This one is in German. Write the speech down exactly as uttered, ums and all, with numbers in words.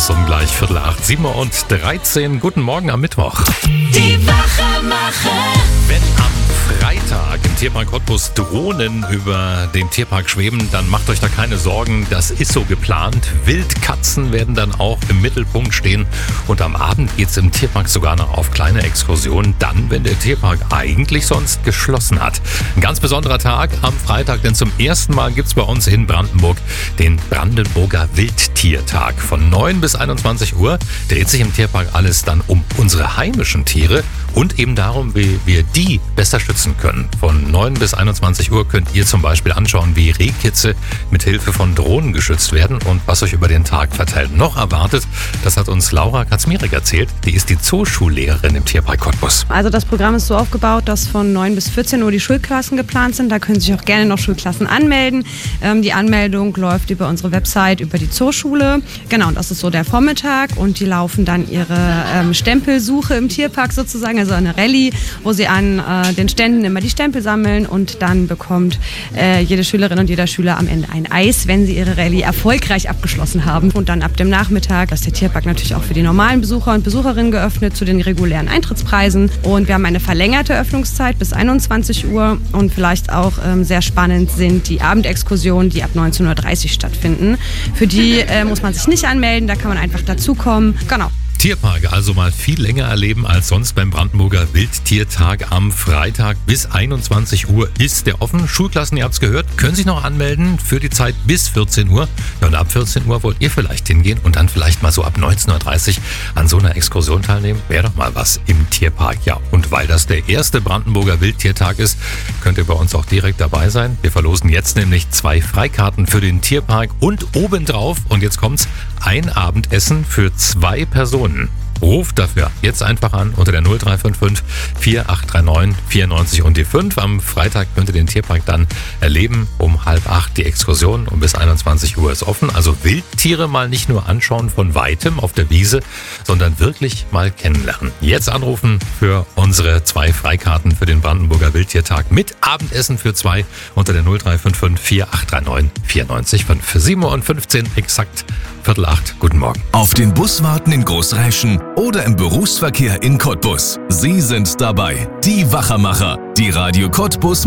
Cottbus um gleich Viertel acht, sieben und dreizehn. Guten Morgen am Mittwoch. Die Wachemacher. Wenn am Freitag im Tierpark Cottbus Drohnen über den Tierpark schweben, dann macht euch da keine Sorgen, das ist so geplant. Wildkatzen werden dann auch im Mittelpunkt stehen und am Abend geht es im Tierpark sogar noch auf kleine Exkursionen, dann, wenn der Tierpark eigentlich sonst geschlossen hat. Ein ganz besonderer Tag am Freitag, denn zum ersten Mal gibt es bei uns in Brandenburg den Brandenburger Wildtiertag. Von neun bis einundzwanzig Uhr dreht sich im Tierpark alles dann um unsere heimischen Tiere und eben darum, wie wir die besser schützen können. Von neun bis einundzwanzig Uhr könnt ihr zum Beispiel anschauen, wie Rehkitze mit Hilfe von Drohnen geschützt werden und was euch über den Tag verteilt noch erwartet. Das hat uns Laura Kaczmarek erzählt. Die ist die Zooschullehrerin im Tierpark Cottbus. Also das Programm ist so aufgebaut, dass von neun bis vierzehn Uhr die Schulklassen geplant sind. Da können sich auch gerne noch Schulklassen anmelden. Ähm, die Anmeldung läuft über unsere Website, über die Zooschule. Genau, und das ist so der Vormittag und die laufen dann ihre ähm, Stempelsuche im Tierpark sozusagen, also eine Rallye, wo sie an äh, den Ständen immer die Stempel sammeln und dann bekommt äh, jede Schülerin und jeder Schüler am Ende ein Eis, wenn sie ihre Rallye erfolgreich abgeschlossen haben. Und dann ab dem Nachmittag ist der Tierpark natürlich auch für die normalen Besucher und Besucherinnen geöffnet zu den regulären Eintrittspreisen. Und wir haben eine verlängerte Öffnungszeit bis einundzwanzig Uhr und vielleicht auch ähm, sehr spannend sind die Abendexkursionen, die ab neunzehn Uhr dreißig stattfinden. Für die äh, muss man sich nicht anmelden, da kann man einfach dazukommen. Genau. Tierpark also mal viel länger erleben als sonst beim Brandenburger Wildtiertag am Freitag. Bis einundzwanzig Uhr ist der offen. Schulklassen, ihr habt es gehört, können sich noch anmelden für die Zeit bis vierzehn Uhr. Ja, und ab vierzehn Uhr wollt ihr vielleicht hingehen und dann vielleicht mal so ab neunzehn Uhr dreißig an so einer Exkursion teilnehmen. Wäre doch mal was im Tierpark. Ja, und weil das der erste Brandenburger Wildtiertag ist, könnt ihr bei uns auch direkt dabei sein. Wir verlosen jetzt nämlich zwei Freikarten für den Tierpark und obendrauf, und jetzt kommt's, ein Abendessen für zwei Personen. Ruft dafür jetzt einfach an unter der null drei fünf fünf vier acht drei neun vier neun und die fünf. Am Freitag könnt ihr den Tierpark dann erleben. Um halb acht die Exkursion und bis einundzwanzig Uhr ist offen. Also Wildtiere mal nicht nur anschauen von Weitem auf der Wiese, sondern wirklich mal kennenlernen. Jetzt anrufen für unsere zwei Freikarten für den Brandenburger Wildtiertag mit Abendessen für zwei unter der null drei fünf fünf vier acht drei neun vier neun fünf. Für sieben Uhr fünfzehn exakt Viertel acht. Guten Morgen. Auf den Bus warten in Großräschen oder im Berufsverkehr in Cottbus. Sie sind dabei. Die Wachemacher. Die Radio Cottbus